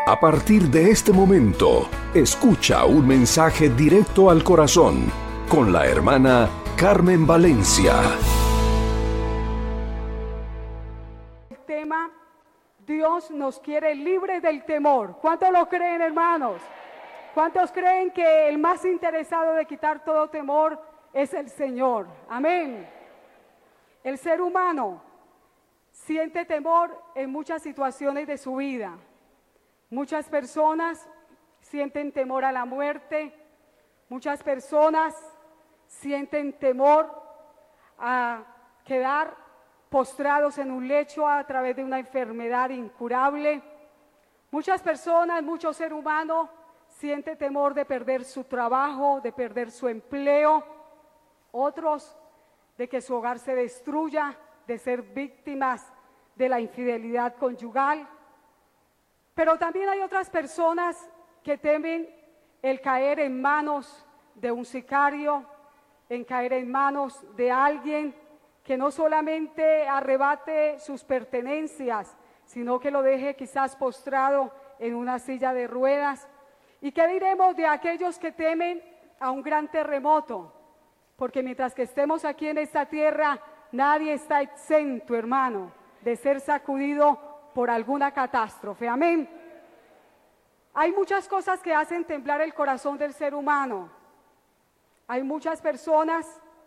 A partir de este momento, escucha un mensaje directo al corazón con la hermana Carmen Valencia. El tema, Dios nos quiere libres del temor. ¿Cuántos lo creen, hermanos? ¿Cuántos creen que el más interesado de quitar todo temor es el Señor? Amén. El ser humano siente temor en muchas situaciones de su vida. Muchas personas sienten temor a la muerte. Muchas personas sienten temor a quedar postrados en un lecho a través de una enfermedad incurable. Muchas personas, mucho ser humano siente temor de perder su trabajo, de perder su empleo. Otros de que su hogar se destruya, de ser víctimas de la infidelidad conyugal. Pero también hay otras personas que temen el caer en manos de un sicario, en caer en manos de alguien que no solamente arrebate sus pertenencias, sino que lo deje quizás postrado en una silla de ruedas. ¿Y qué diremos de aquellos que temen a un gran terremoto? Porque mientras que estemos aquí en esta tierra, nadie está exento, hermano, de ser sacudido por alguna catástrofe. Amén. Hay muchas cosas que hacen temblar el corazón del ser humano. Hay muchas personas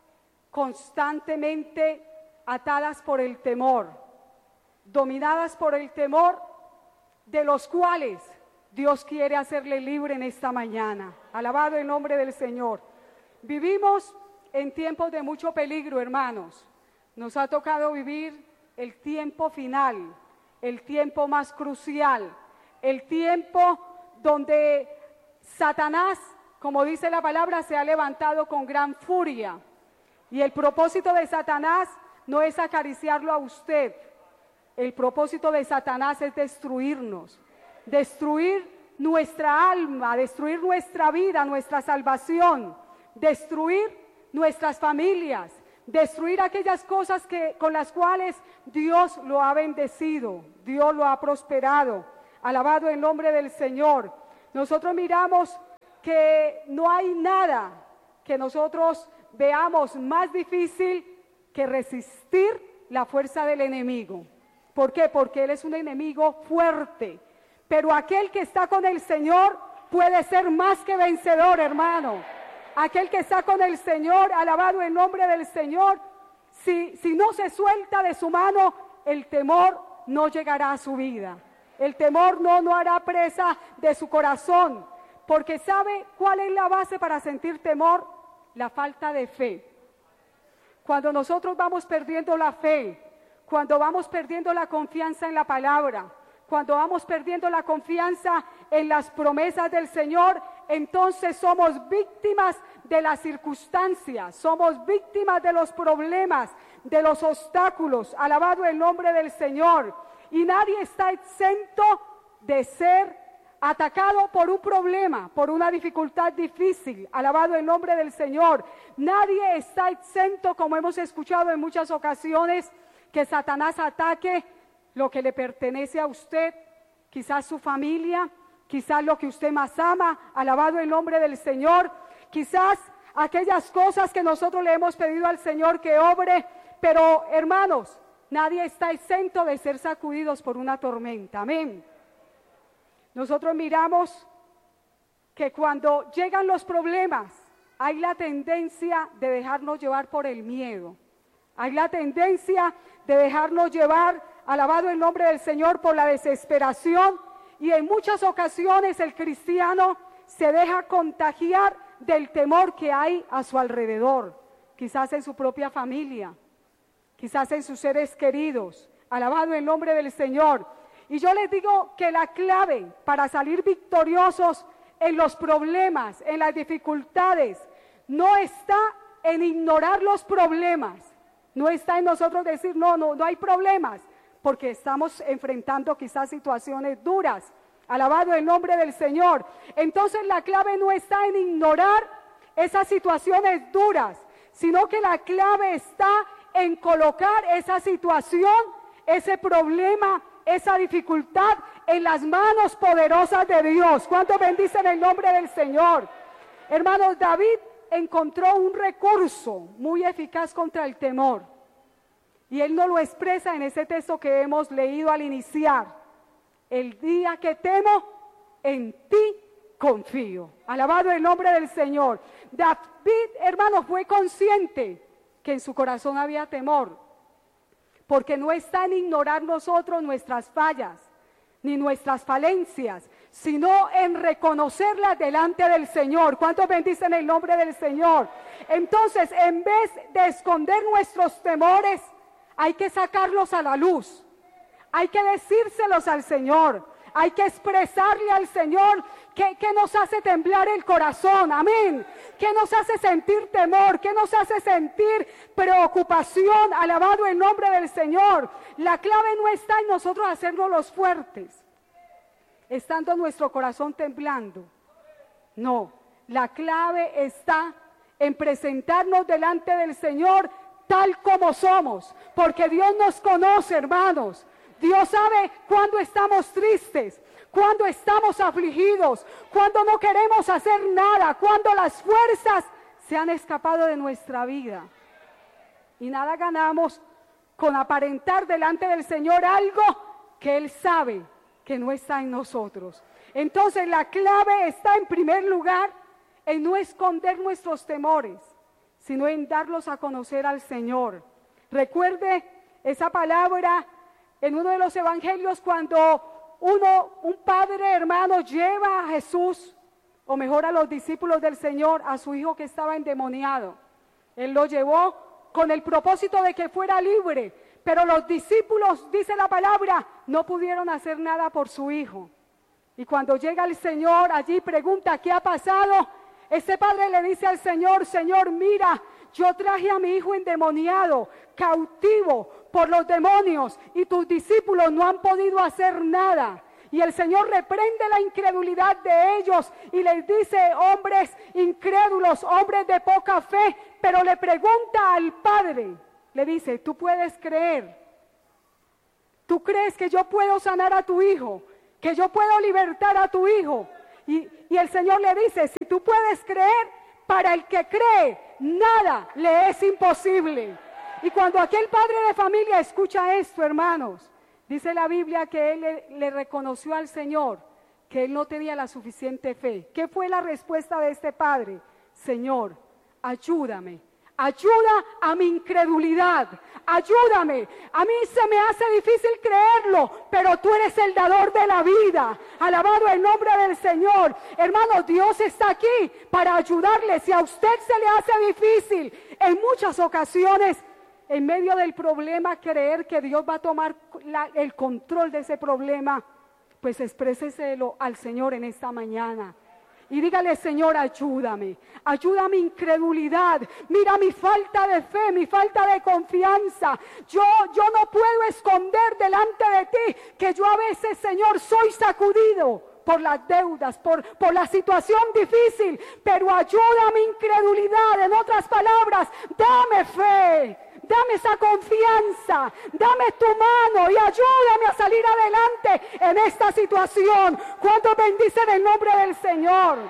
constantemente atadas por el temor, dominadas por el temor, de los cuales Dios quiere hacerle libre en esta mañana. Alabado el nombre del Señor. Vivimos en tiempos de mucho peligro, hermanos. Nos ha tocado vivir el tiempo final, el tiempo más crucial, el tiempo donde Satanás, como dice la palabra, se ha levantado con gran furia. Y el propósito de Satanás no es acariciarlo a usted. El propósito de Satanás es destruirnos, destruir nuestra alma, destruir nuestra vida, nuestra salvación, destruir nuestras familias, destruir aquellas cosas con las cuales Dios lo ha bendecido, Dios lo ha prosperado. Alabado el nombre del Señor. Nosotros miramos que no hay nada que nosotros veamos más difícil que resistir la fuerza del enemigo. ¿Por qué? Porque él es un enemigo fuerte. Pero aquel que está con el Señor puede ser más que vencedor, hermano. Aquel que está con el Señor, alabado el nombre del Señor, si no se suelta de su mano, el temor no llegará a su vida. El temor no hará presa de su corazón, porque ¿sabe cuál es la base para sentir temor? La falta de fe. Cuando nosotros vamos perdiendo la fe, cuando vamos perdiendo la confianza en la palabra, cuando vamos perdiendo la confianza en las promesas del Señor, entonces somos víctimas de las circunstancias, somos víctimas de los problemas, de los obstáculos. Alabado el nombre del Señor. Y nadie está exento de ser atacado por un problema, por una dificultad difícil. Alabado el nombre del Señor. Nadie está exento, como hemos escuchado en muchas ocasiones, que Satanás ataque lo que le pertenece a usted, quizás su familia, quizás lo que usted más ama. Alabado el nombre del Señor. Quizás aquellas cosas que nosotros le hemos pedido al Señor que obre, pero hermanos, nadie está exento de ser sacudidos por una tormenta. Amén. Nosotros miramos que cuando llegan los problemas, hay la tendencia de dejarnos llevar por el miedo. Hay la tendencia de dejarnos llevar, alabado el nombre del Señor, por la desesperación. Y en muchas ocasiones el cristiano se deja contagiar del temor que hay a su alrededor. Quizás en su propia familia, quizás en sus seres queridos. Alabado el nombre del Señor. Y yo les digo que la clave para salir victoriosos en los problemas, en las dificultades, no está en ignorar los problemas, no está en nosotros decir no hay problemas, porque estamos enfrentando quizás situaciones duras. Alabado el nombre del Señor. Entonces la clave no está en ignorar esas situaciones duras, sino que la clave está en colocar esa situación, ese problema, esa dificultad en las manos poderosas de Dios. ¿Cuántos bendicen el nombre del Señor? Hermanos, David encontró un recurso muy eficaz contra el temor. Y él nos lo expresa en ese texto que hemos leído al iniciar. El día que temo, en ti confío. Alabado el nombre del Señor. David, hermano, fue consciente que en su corazón había temor, porque no está en ignorar nosotros nuestras fallas, ni nuestras falencias, sino en reconocerlas delante del Señor. ¿Cuántos bendicen el nombre del Señor? Entonces, en vez de esconder nuestros temores, hay que sacarlos a la luz. Hay que decírselos al Señor. Hay que expresarle al Señor qué nos hace temblar el corazón. Amén. ¿Qué nos hace sentir temor? ¿Qué nos hace sentir preocupación? Alabado el nombre del Señor. La clave no está en nosotros hacernos los fuertes, estando nuestro corazón temblando. No, la clave está en presentarnos delante del Señor tal como somos, porque Dios nos conoce, hermanos. Dios sabe cuando estamos tristes, cuando estamos afligidos, cuando no queremos hacer nada, cuando las fuerzas se han escapado de nuestra vida. Y nada ganamos con aparentar delante del Señor algo que Él sabe que no está en nosotros. Entonces la clave está en primer lugar en no esconder nuestros temores, sino en darlos a conocer al Señor. Recuerde esa palabra en uno de los evangelios cuando un padre, hermano, lleva a Jesús, o mejor a los discípulos del Señor, a su hijo que estaba endemoniado. Él lo llevó con el propósito de que fuera libre, pero los discípulos, dice la palabra, no pudieron hacer nada por su hijo. Y cuando llega el Señor allí, pregunta, ¿qué ha pasado? Este padre le dice al Señor, Señor, mira, yo traje a mi hijo endemoniado, cautivo por los demonios, y tus discípulos no han podido hacer nada. Y el Señor reprende la incredulidad de ellos y les dice, hombres incrédulos, hombres de poca fe, pero le pregunta al Padre, le dice, ¿tú puedes creer? ¿Tú crees que yo puedo sanar a tu hijo? ¿Que yo puedo libertar a tu hijo? Y el Señor le dice, si tú puedes creer, para el que cree, nada le es imposible. Y cuando aquel padre de familia escucha esto, hermanos, dice la Biblia que él le reconoció al Señor que él no tenía la suficiente fe. ¿Qué fue la respuesta de este padre? Señor, ayúdame. Ayuda a mi incredulidad, ayúdame. A mí se me hace difícil creerlo, pero tú eres el dador de la vida. Alabado el nombre del Señor. Hermano, Dios está aquí para ayudarle. Si a usted se le hace difícil en muchas ocasiones, en medio del problema, creer que Dios va a tomar el control de ese problema, pues expréseselo al Señor en esta mañana. Y dígale, Señor, ayúdame, ayuda a mi incredulidad, mira mi falta de fe, mi falta de confianza. Yo no puedo esconder delante de ti que yo a veces, Señor, soy sacudido por las deudas, por la situación difícil, pero ayuda a mi incredulidad. En otras palabras, dame fe. Dame esa confianza, dame tu mano y ayúdame a salir adelante en esta situación. ¿Cuántos bendicen el nombre del Señor?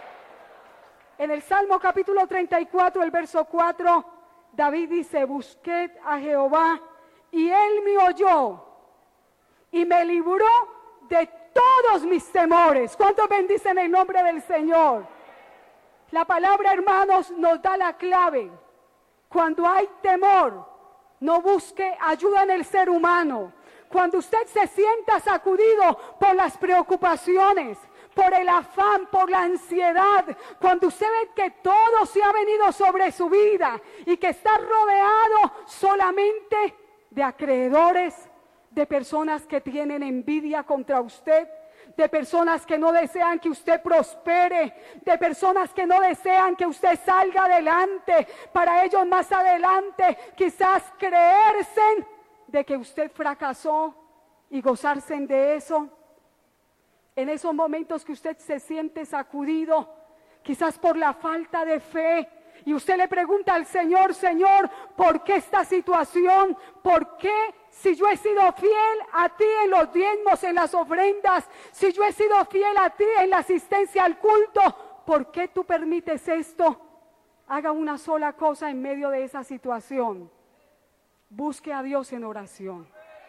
En el Salmo capítulo 34, el verso 4, David dice, busqué a Jehová y Él me oyó y me libró de todos mis temores. ¿Cuántos bendicen el nombre del Señor? La palabra, hermanos, nos da la clave. Cuando hay temor, no busque ayuda en el ser humano. Cuando usted se sienta sacudido por las preocupaciones, por el afán, por la ansiedad, cuando usted ve que todo se ha venido sobre su vida y que está rodeado solamente de acreedores, de personas que tienen envidia contra usted, de personas que no desean que usted prospere, de personas que no desean que usted salga adelante, para ellos más adelante quizás creerse de que usted fracasó y gozarse de eso. En esos momentos que usted se siente sacudido, quizás por la falta de fe, y usted le pregunta al Señor, Señor, ¿por qué esta situación? ¿Por qué Si yo he sido fiel a ti en los diezmos, en las ofrendas, si yo he sido fiel a ti en la asistencia al culto, ¿por qué tú permites esto? Haga una sola cosa en medio de esa situación. Busque a Dios en oración.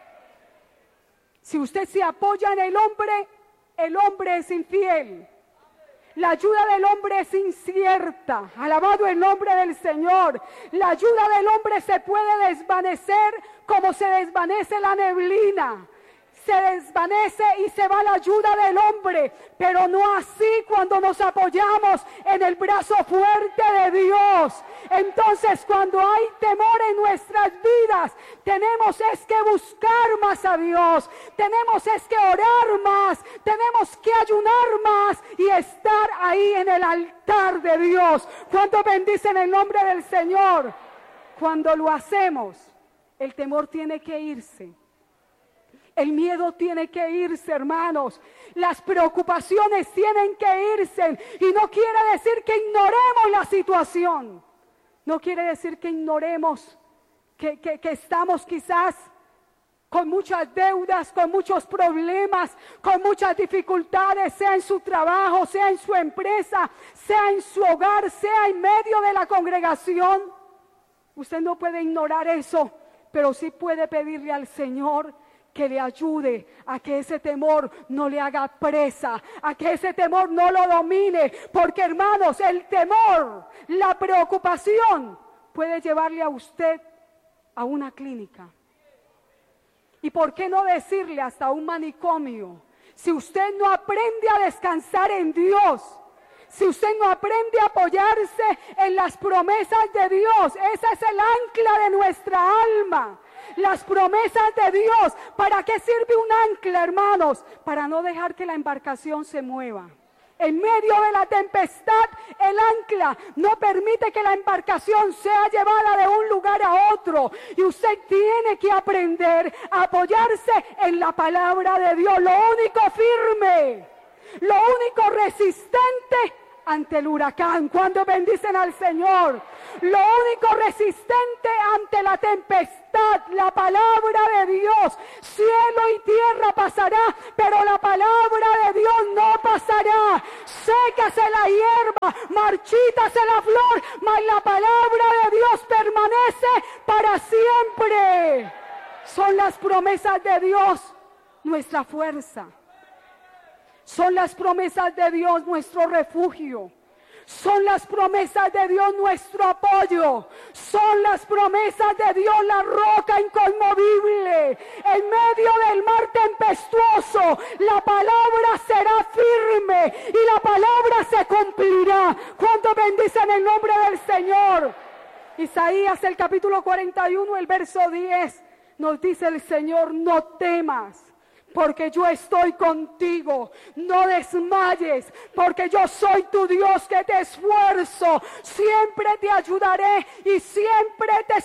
Si usted se apoya en el hombre es infiel. La ayuda del hombre es incierta. Alabado el nombre del Señor. La ayuda del hombre se puede desvanecer como se desvanece la neblina. Se desvanece y se va la ayuda del hombre, pero no así cuando nos apoyamos en el brazo fuerte de Dios. Entonces, cuando hay temor en nuestras vidas, tenemos es que buscar más a Dios, tenemos es que orar más, tenemos que ayunar más y estar ahí en el altar de Dios. ¿Cuánto bendicen el nombre del Señor? Cuando lo hacemos, el temor tiene que irse. El miedo tiene que irse, hermanos. Las preocupaciones tienen que irse. Y no quiere decir que ignoremos la situación. No quiere decir que ignoremos que estamos quizás con muchas deudas, con muchos problemas, con muchas dificultades, sea en su trabajo, sea en su empresa, sea en su hogar, sea en medio de la congregación. Usted no puede ignorar eso, pero sí puede pedirle al Señor que le ayude a que ese temor no le haga presa, a que ese temor no lo domine, porque hermanos, el temor, la preocupación puede llevarle a usted a una clínica. ¿Y por qué no decirle hasta un manicomio? Si usted no aprende a descansar en Dios, si usted no aprende a apoyarse en las promesas de Dios, ese es el ancla de nuestra alma. Las promesas de Dios. ¿Para qué sirve un ancla, hermanos? Para no dejar que la embarcación se mueva. En medio de la tempestad, el ancla no permite que la embarcación sea llevada de un lugar a otro. Y usted tiene que aprender a apoyarse en la palabra de Dios. Lo único firme, lo único resistente ante el huracán. Cuando bendicen al Señor, lo único resistente ante la tempestad, la palabra de Dios. Cielo y tierra pasará, pero la palabra de Dios no pasará. Sécase la hierba, marchítase la flor, mas la palabra de Dios permanece para siempre. Son las promesas de Dios nuestra fuerza. Son las promesas de Dios nuestro refugio. Son las promesas de Dios nuestro apoyo. Son las promesas de Dios la roca inconmovible. En medio del mar tempestuoso, la palabra será firme y la palabra se cumplirá. ¿Cuánto bendicen el nombre del Señor? Isaías, el capítulo 41, el verso 10, nos dice el Señor: no temas, porque yo estoy contigo. No desmayes, porque yo soy tu Dios que te esfuerzo. Siempre te ayudaré y siempre te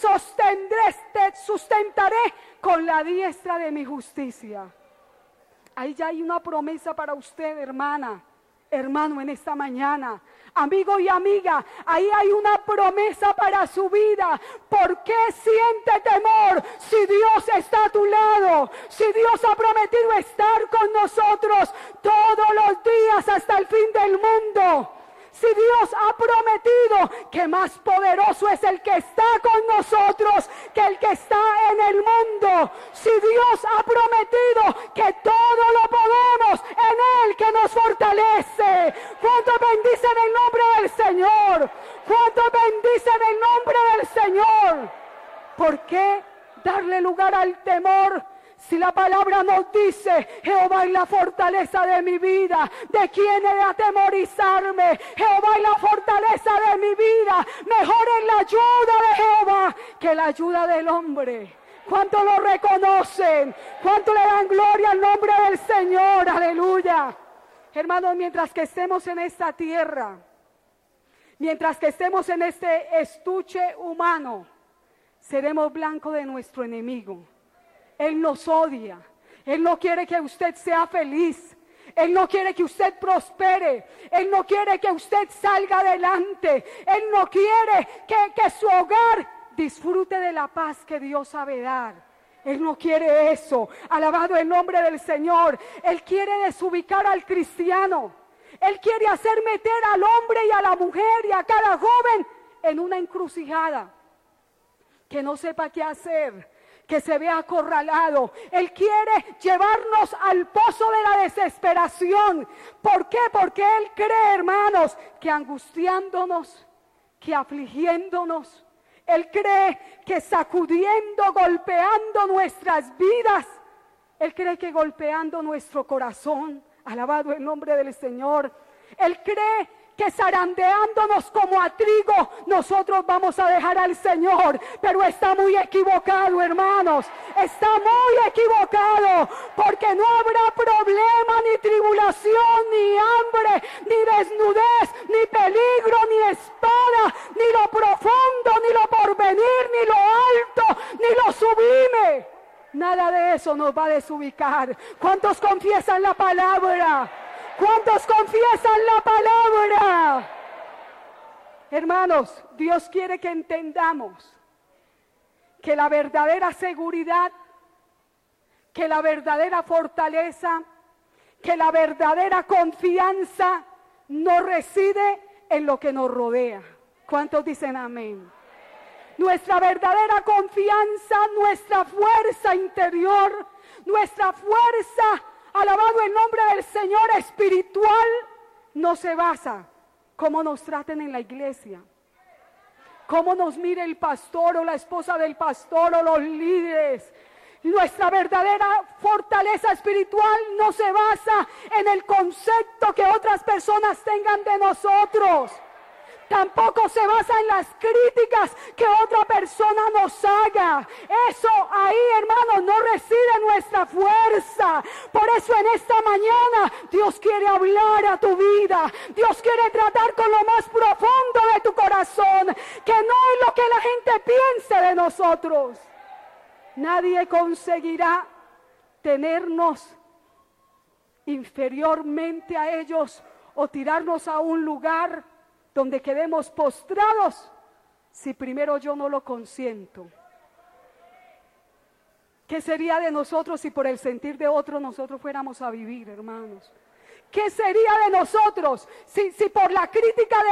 sustentaré con la diestra de mi justicia. Ahí ya hay una promesa para usted, hermana, hermano, en esta mañana. Amigo y amiga, ahí hay una promesa para su vida. ¿Por qué siente temor si Dios está a tu lado? Si Dios ha prometido estar con nosotros todos los días hasta el fin del mundo. Si Dios ha prometido que más poderoso es el que está con nosotros que el que está en el mundo. Si Dios ha prometido que todo lo podemos en Él que nos fortalece. ¿Cuánto bendicen el nombre del Señor? ¿Cuánto bendicen el nombre del Señor? ¿Por qué darle lugar al temor? Si la palabra nos dice: Jehová es la fortaleza de mi vida, ¿de quién he de atemorizarme? Jehová es la fortaleza de mi vida. Mejor es la ayuda de Jehová que la ayuda del hombre. ¿Cuánto lo reconocen? ¿Cuánto le dan gloria al nombre del Señor? Aleluya. Hermanos, mientras que estemos en esta tierra, mientras que estemos en este estuche humano, seremos blanco de nuestro enemigo. Él nos odia. Él no quiere que usted sea feliz. Él no quiere que usted prospere. Él no quiere que usted salga adelante. Él no quiere que su hogar disfrute de la paz que Dios sabe dar. Él no quiere eso. Alabado el nombre del Señor. Él quiere desubicar al cristiano. Él quiere hacer meter al hombre y a la mujer y a cada joven en una encrucijada. Que no sepa qué hacer, que se vea acorralado. Él quiere llevarnos al pozo de la desesperación. ¿Por qué? Porque Él cree, hermanos, que angustiándonos, que afligiéndonos, Él cree que sacudiendo, golpeando nuestras vidas, Él cree que golpeando nuestro corazón, alabado el nombre del Señor, Él cree que zarandeándonos como a trigo, nosotros vamos a dejar al Señor. Pero está muy equivocado, hermanos. Está muy equivocado. Porque no habrá problema, ni tribulación, ni hambre, ni desnudez, ni peligro, ni espada, ni lo profundo, ni lo porvenir, ni lo alto, ni lo sublime. Nada de eso nos va a desubicar. ¿Cuántos confiesan la palabra? ¿Cuántos confiesan la palabra? Hermanos, Dios quiere que entendamos que la verdadera seguridad, que la verdadera fortaleza, que la verdadera confianza no reside en lo que nos rodea. ¿Cuántos dicen amén? Nuestra verdadera confianza, nuestra fuerza interior, nuestra fuerza, alabado el nombre del Señor, espiritual, no se basa cómo nos traten en la iglesia, cómo nos mire el pastor o la esposa del pastor o los líderes. Nuestra verdadera fortaleza espiritual no se basa en el concepto que otras personas tengan de nosotros. Tampoco se basa en las críticas que otra persona nos haga. Eso ahí, hermanos, no reside nuestra fuerza. Por eso en esta mañana Dios quiere hablar a tu vida. Dios quiere tratar con lo más profundo de tu corazón, que no es lo que la gente piense de nosotros. Nadie conseguirá tenernos inferiormente a ellos o tirarnos a un lugar donde quedemos postrados, si primero yo no lo consiento. ¿Qué sería de nosotros si por el sentir de otros nosotros fuéramos a vivir, hermanos? ¿Qué sería de nosotros si por la crítica de